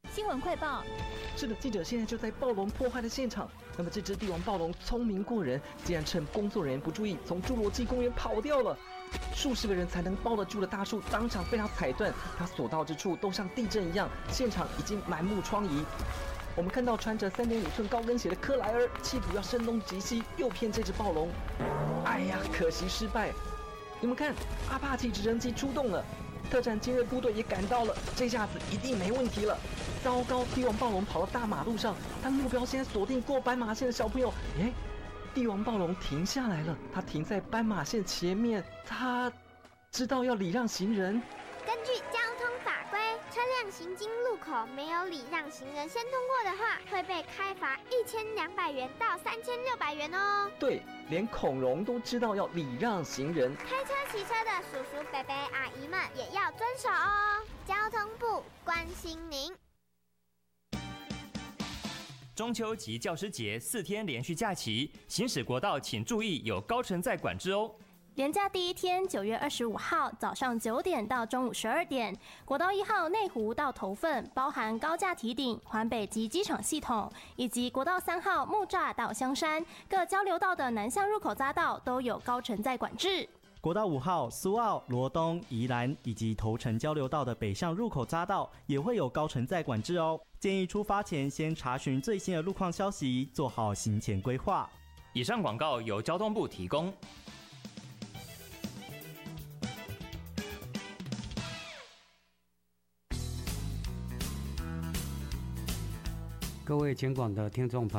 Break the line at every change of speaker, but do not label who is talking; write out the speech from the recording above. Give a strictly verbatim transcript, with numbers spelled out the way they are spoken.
新闻快报。
是的，记者现在就在暴龙破坏的现场。那么这只帝王暴龙聪明过人，竟然趁工作人员不注意，从侏罗纪公园跑掉了。数十个人才能抱得住的大树，当场被它踩断，它所到之处都像地震一样，现场已经满目疮痍。我们看到穿着三点五寸高跟鞋的克莱尔，企图要声东击西，诱骗这只暴龙。哎呀，可惜失败。你们看，阿帕奇直升机出动了，特战精锐部队也赶到了，这下子一定没问题了。糟糕，帝王暴龙跑到大马路上，他目标现在锁定过斑马线的小朋友。诶，帝王暴龙停下来了，他停在斑马线前面，他知道要礼让行人。
根据交通法规，车辆行经路口没有礼让行人先通过的话，会被开罚一千两百元到三千六百元哦。
对，连孔融都知道要礼让行人，
开车骑车的叔叔伯伯阿姨们也要遵守哦。交通部关心您。
中秋及教师节四天连续假期，行驶国道请注意有高承载管制哦。
连假第一天，九月二十五号早上九点到中午十二点，国道一号内湖到头份，包含高架堤顶、环北及机场系统，以及国道三号木栅到香山各交流道的南向入口匝道都有高承载管制。
国道五号、苏澳、罗东、宜兰以及头城交流道的北向入口匝道也会有高承载管制哦。建议出发前先查询最新的路况消息，做好行前规划。
以上广告由交通部提供。
各位全广的听众朋友